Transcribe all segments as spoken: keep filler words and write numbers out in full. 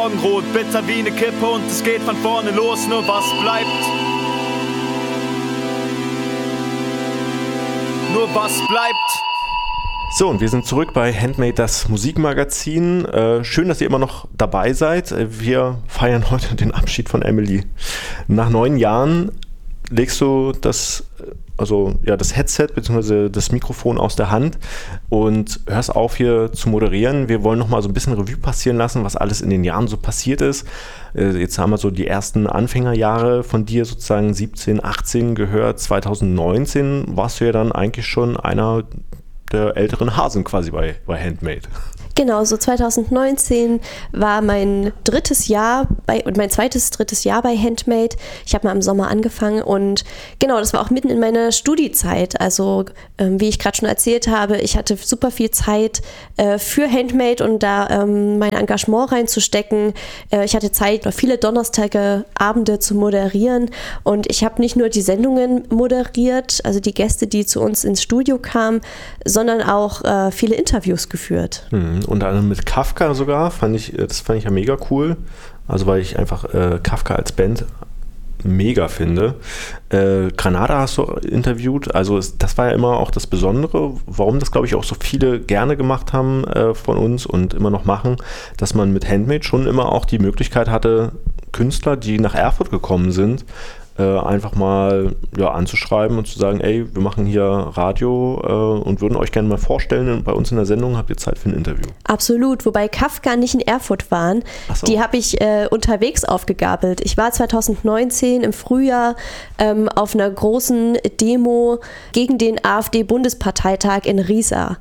Morgenrot, bitter wie eine Kippe und es geht von vorne los, nur was bleibt? Nur was bleibt? So, und wir sind zurück bei Handmade, das Musikmagazin. Äh, schön, dass ihr immer noch dabei seid. Wir feiern heute den Abschied von Emily. Nach neun Jahren legst du das, also ja, das Headset bzw. das Mikrofon aus der Hand und hörst auf, hier zu moderieren. Wir wollen noch mal so ein bisschen Revue passieren lassen, was alles in den Jahren so passiert ist. Äh, jetzt haben wir so die ersten Anfängerjahre von dir sozusagen siebzehn, achtzehn gehört. zwanzig neunzehn warst du ja dann eigentlich schon einer der älteren Hasen quasi bei, bei Handmade. Genau, so zwanzig neunzehn war mein drittes Jahr bei und mein zweites, drittes Jahr bei Handmade. Ich habe mal im Sommer angefangen und genau, das war auch mitten in meiner Studiezeit. Also ähm, wie ich gerade schon erzählt habe, ich hatte super viel Zeit äh, für Handmade und da ähm, mein Engagement reinzustecken. Äh, ich hatte Zeit, noch viele Donnerstage Abende zu moderieren und ich habe nicht nur die Sendungen moderiert, also die Gäste, die zu uns ins Studio kamen, sondern auch äh, viele Interviews geführt. Mhm. Unter anderem mit Kafka sogar, fand ich, das fand ich ja mega cool. Also weil ich einfach äh, Kafka als Band mega finde. Äh, Granada hast du interviewt, also es, das war ja immer auch das Besondere, warum das, glaube ich, auch so viele gerne gemacht haben äh, von uns und immer noch machen, dass man mit Handmade schon immer auch die Möglichkeit hatte, Künstler, die nach Erfurt gekommen sind, Äh, einfach mal ja, anzuschreiben und zu sagen, ey, wir machen hier Radio äh, und würden euch gerne mal vorstellen, bei uns in der Sendung habt ihr Zeit für ein Interview. Absolut, wobei Kafka nicht in Erfurt waren. Ach so. Die habe ich äh, unterwegs aufgegabelt. Ich war zwanzig neunzehn im Frühjahr ähm, auf einer großen Demo gegen den AfD-Bundesparteitag in Riesa.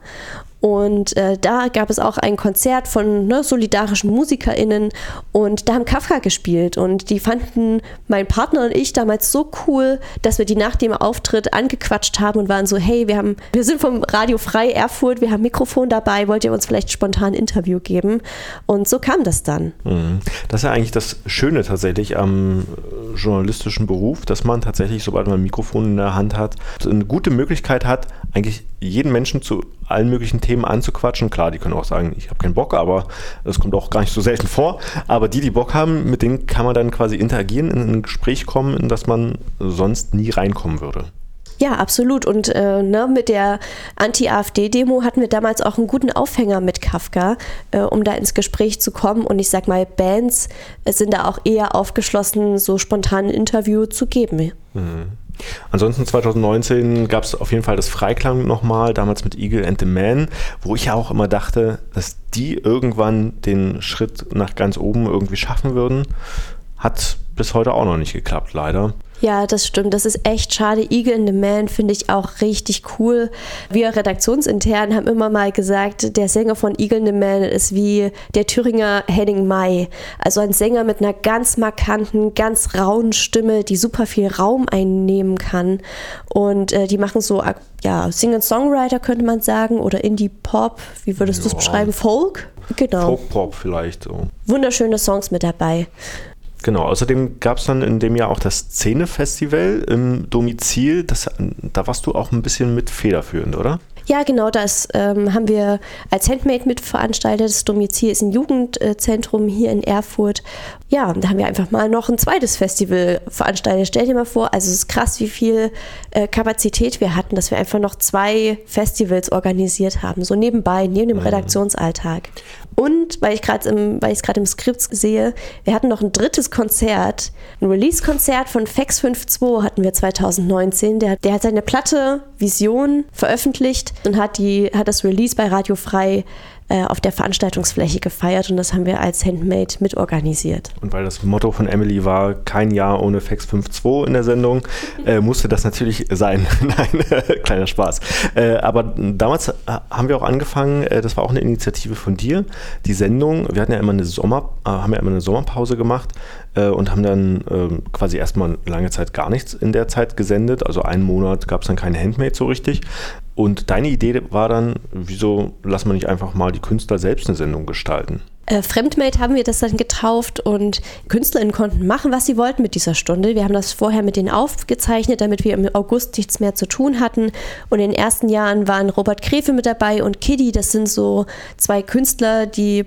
Und äh, da gab es auch ein Konzert von ne, solidarischen MusikerInnen und da haben Kafka gespielt und die fanden mein Partner und ich damals so cool, dass wir die nach dem Auftritt angequatscht haben und waren so, hey, wir haben, wir sind vom Radio Frei Erfurt, wir haben Mikrofon dabei, wollt ihr uns vielleicht spontan ein Interview geben? Und so kam das dann. Das ist ja eigentlich das Schöne tatsächlich am journalistischen Beruf, dass man tatsächlich, sobald man ein Mikrofon in der Hand hat, eine gute Möglichkeit hat, eigentlich jeden Menschen zu allen möglichen Themen anzuquatschen. Klar, die können auch sagen, ich habe keinen Bock, aber das kommt auch gar nicht so selten vor. Aber die, die Bock haben, mit denen kann man dann quasi interagieren, in ein Gespräch kommen, in das man sonst nie reinkommen würde. Ja, absolut. Und äh, ne, mit der Anti-AfD-Demo hatten wir damals auch einen guten Aufhänger mit Kafka, äh, um da ins Gespräch zu kommen. Und ich sag mal, Bands äh, sind da auch eher aufgeschlossen, so spontan ein Interview zu geben. Mhm. Ansonsten zwanzig neunzehn gab es auf jeden Fall das Freiklang nochmal, damals mit Eagle and the Man, wo ich ja auch immer dachte, dass die irgendwann den Schritt nach ganz oben irgendwie schaffen würden. Hat bis heute auch noch nicht geklappt, leider. Ja, das stimmt. Das ist echt schade. Eagle and the Man finde ich auch richtig cool. Wir redaktionsintern haben immer mal gesagt, der Sänger von Eagle and the Man ist wie der Thüringer Henning May. Also ein Sänger mit einer ganz markanten, ganz rauen Stimme, die super viel Raum einnehmen kann. Und äh, die machen so, ja, Singer-Songwriter könnte man sagen oder Indie-Pop. Wie würdest ja. du es beschreiben? Folk? Genau. Folk-Pop vielleicht so. Wunderschöne Songs mit dabei. Genau, außerdem gab es dann in dem Jahr auch das Szene-Festival im Domizil. Das, da warst du auch ein bisschen mit federführend, oder? Ja, genau, das ähm, haben wir als Handmade mitveranstaltet. Das Domizil ist ein Jugendzentrum hier in Erfurt. Ja, da haben wir einfach mal noch ein zweites Festival veranstaltet. Stell dir mal vor, also es ist krass, wie viel äh, Kapazität wir hatten, dass wir einfach noch zwei Festivals organisiert haben, so nebenbei, neben dem Redaktionsalltag. Und, weil ich gerade im, weil ich es gerade im Skript sehe, wir hatten noch ein drittes Konzert, ein Release-Konzert von Fex zweiundfünfzig hatten wir zwanzig neunzehn. Der, der hat seine Platte Vision veröffentlicht und hat, die, hat das Release bei Radio Frei äh, auf der Veranstaltungsfläche gefeiert und das haben wir als Handmade mitorganisiert. Und weil das Motto von Emily war, kein Jahr ohne Fex zweiundfünfzig in der Sendung, äh, musste das natürlich sein. Nein, kleiner Spaß. Äh, aber damals haben wir auch angefangen, äh, das war auch eine Initiative von dir, die Sendung, wir hatten ja immer eine Sommer, äh, haben ja immer eine Sommerpause gemacht äh, und haben dann äh, quasi erstmal lange Zeit gar nichts in der Zeit gesendet, also einen Monat gab es dann keine Handmade so richtig. Und deine Idee war dann, wieso lassen wir nicht einfach mal die Künstler selbst eine Sendung gestalten? Äh, Fremdmade haben wir das dann getauft und KünstlerInnen konnten machen, was sie wollten mit dieser Stunde. Wir haben das vorher mit denen aufgezeichnet, damit wir im August nichts mehr zu tun hatten. Und in den ersten Jahren waren Robert Krefe mit dabei und Kiddy. Das sind so zwei Künstler, die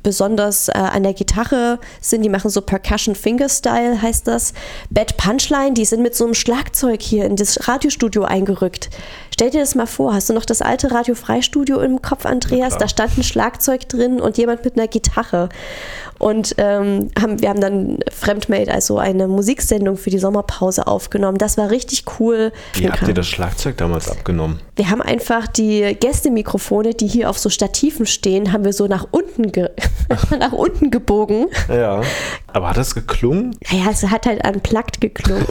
besonders äh, an der Gitarre sind. Die machen so Percussion Fingerstyle, heißt das. Bad Punchline, die sind mit so einem Schlagzeug hier in das Radiostudio eingerückt. Stell dir das mal vor, hast du noch das alte Radio Freistudio im Kopf, Andreas? Da stand ein Schlagzeug drin und jemand mit einer Gitarre. Und ähm, haben, wir haben dann Fremdmade, also eine Musiksendung für die Sommerpause aufgenommen. Das war richtig cool. Wie habt ihr das Schlagzeug damals abgenommen? Wir haben einfach die Gästemikrofone, die hier auf so Stativen stehen, haben wir so nach unten, ge- nach unten gebogen. Ja, aber hat das geklungen? Ja, es hat halt unplugged geklungen.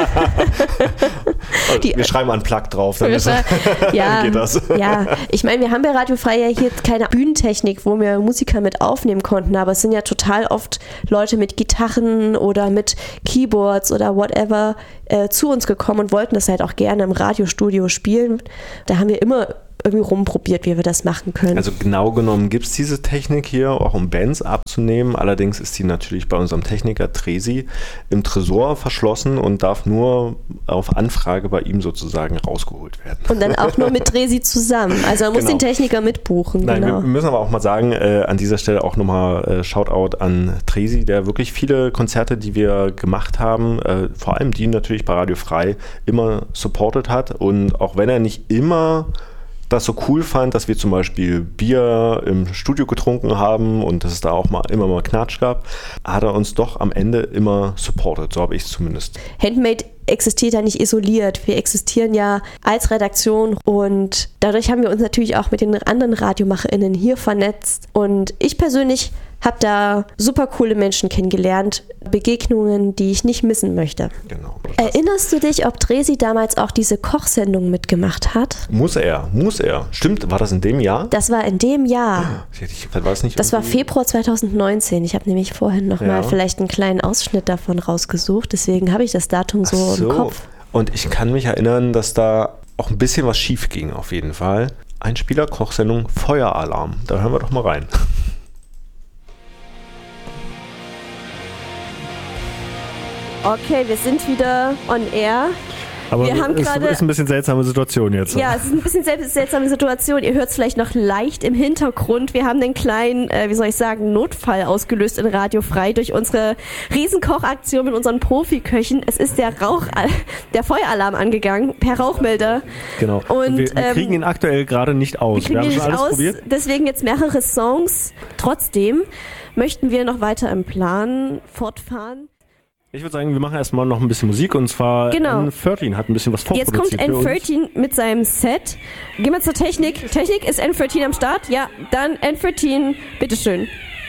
die, wir schreiben unplugged drauf, dann, ist, ja, dann geht das. Ja, ich meine, wir haben bei Radio Frei ja hier keine Bühnentechnik, wo wir Musiker mit aufnehmen konnten, aber es sind ja total oft Leute mit Gitarren oder mit Keyboards oder whatever äh, zu uns gekommen und wollten das halt auch gerne im Radiostudio spielen. Da haben wir immer irgendwie rumprobiert, wie wir das machen können. Also genau genommen gibt es diese Technik hier, auch um Bands abzunehmen. Allerdings ist die natürlich bei unserem Techniker Tresi im Tresor verschlossen und darf nur auf Anfrage bei ihm sozusagen rausgeholt werden. Und dann auch nur mit Tresi zusammen. Also man muss genau. den Techniker mitbuchen. Nein, genau. wir müssen aber auch mal sagen, äh, an dieser Stelle auch nochmal äh, Shoutout an Tresi, der wirklich viele Konzerte, die wir gemacht haben, äh, vor allem die natürlich bei Radio Frei, immer supportet hat. Und auch wenn er nicht immer das so cool fand, dass wir zum Beispiel Bier im Studio getrunken haben und dass es da auch mal immer mal Knatsch gab, hat er uns doch am Ende immer supportet, so habe ich es zumindest. Handmade existiert ja nicht isoliert. Wir existieren ja als Redaktion und dadurch haben wir uns natürlich auch mit den anderen RadiomacherInnen hier vernetzt. Und ich persönlich habe da super coole Menschen kennengelernt, Begegnungen, die ich nicht missen möchte. Genau. Erinnerst du dich, ob Tresi damals auch diese Kochsendung mitgemacht hat? Muss er, muss er. Stimmt, war das in dem Jahr? Das war in dem Jahr. Ich, war das nicht das war Februar zwanzig neunzehn. Ich habe nämlich vorhin noch ja. mal vielleicht einen kleinen Ausschnitt davon rausgesucht. Deswegen habe ich das Datum so, so im Kopf. Und ich kann mich erinnern, dass da auch ein bisschen was schief ging auf jeden Fall. Einspieler, Kochsendung, Feueralarm. Da hören wir doch mal rein. Okay, wir sind wieder on air. Aber wir haben es grade, ist ein bisschen seltsame Situation jetzt. Ja, es ist ein bisschen sel- seltsame Situation. Ihr hört es vielleicht noch leicht im Hintergrund. Wir haben einen kleinen, äh, wie soll ich sagen, Notfall ausgelöst in Radio Frei durch unsere Riesenkochaktion mit unseren Profiköchen. Es ist der Rauch, der Feueralarm angegangen per Rauchmelder. Genau. Und, Und wir, wir kriegen ähm, ihn aktuell gerade nicht aus. Wir, kriegen wir haben ihn schon nicht alles aus, probiert. Deswegen jetzt mehrere Songs. Trotzdem möchten wir noch weiter im Plan fortfahren. Ich würde sagen, wir machen erstmal noch ein bisschen Musik und zwar genau. N dreizehn hat ein bisschen was vorproduziert. Jetzt kommt N dreizehn mit seinem Set. Gehen wir zur Technik. Technik, ist N dreizehn am Start? Ja, dann N dreizehn, bitteschön.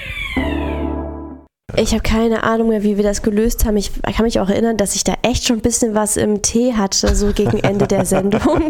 Ich habe keine Ahnung mehr, wie wir das gelöst haben. Ich kann mich auch erinnern, dass ich da echt schon ein bisschen was im Tee hatte, so gegen Ende der Sendung.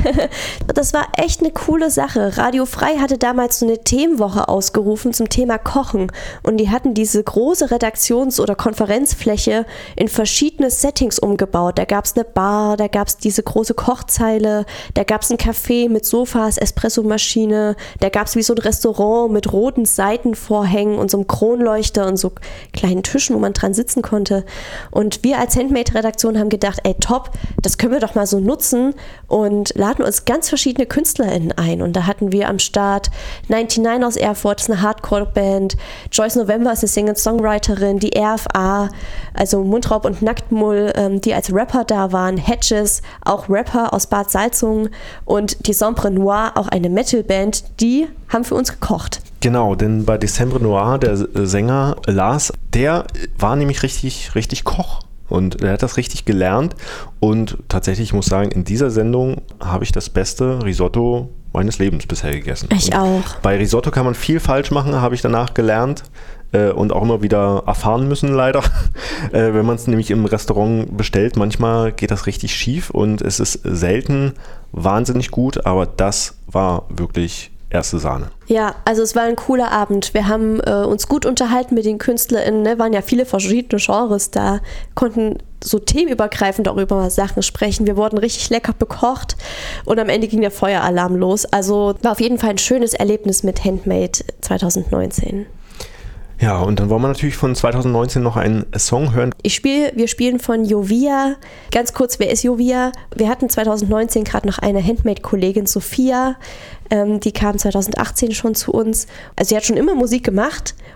Das war echt eine coole Sache. Radio Frei hatte damals so eine Themenwoche ausgerufen zum Thema Kochen. Und die hatten diese große Redaktions- oder Konferenzfläche in verschiedene Settings umgebaut. Da gab es eine Bar, da gab es diese große Kochzeile, da gab es ein Café mit Sofas, Espressomaschine, da gab es wie so ein Restaurant mit roten Seitenvorhängen und so einem Kronleuchter und so kleinen Tischen, wo man dran sitzen konnte. Und wir als Handmade-Redaktion haben gedacht, ey top, das können wir doch mal so nutzen und laden uns ganz verschiedene KünstlerInnen ein. Und da hatten wir am Start neunundneunzig aus Erfurt, das ist eine Hardcore-Band, Joyce November ist eine Singer-Songwriterin, die R F A, also Mundraub und Nacktmull, ähm, die als Rapper da waren, Hedges, auch Rapper aus Bad Salzungen und die Sombre Noir, auch eine Metal-Band, die haben für uns gekocht. Genau, denn bei Decembre Noir, der Sänger Lars, der war nämlich richtig, richtig Koch. Und er hat das richtig gelernt. Und tatsächlich, ich muss sagen, in dieser Sendung habe ich das beste Risotto meines Lebens bisher gegessen. Ich und auch. Bei Risotto kann man viel falsch machen, habe ich danach gelernt. Äh, und auch immer wieder erfahren müssen, leider. äh, wenn man es nämlich im Restaurant bestellt, manchmal geht das richtig schief. Und es ist selten wahnsinnig gut, aber das war wirklich erste Sahne. Ja, also es war ein cooler Abend. Wir haben äh, uns gut unterhalten mit den KünstlerInnen, ne? Waren ja viele verschiedene Genres da, konnten so themenübergreifend auch über Sachen sprechen. Wir wurden richtig lecker bekocht und am Ende ging der Feueralarm los. Also war auf jeden Fall ein schönes Erlebnis mit Handmade zwanzig neunzehn. Ja, und dann wollen wir natürlich von zwanzig neunzehn noch einen Song hören. Ich spiel, wir spielen von Jovia. Ganz kurz, wer ist Jovia? Wir hatten zwanzig neunzehn gerade noch eine Handmade-Kollegin, Sophia. Ähm, die kam zwanzig achtzehn schon zu uns. Also sie hat schon immer Musik gemacht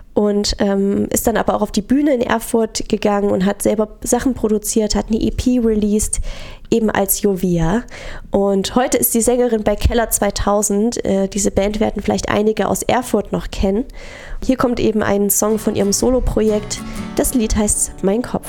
und ähm, ist dann aber auch auf die Bühne in Erfurt gegangen und hat selber Sachen produziert, hat eine E P released, eben als Jovia. Und heute ist sie Sängerin bei Keller zweitausend. Äh, diese Band werden vielleicht einige aus Erfurt noch kennen. Hier kommt eben ein Song von ihrem Soloprojekt. Das Lied heißt Mein Kopf.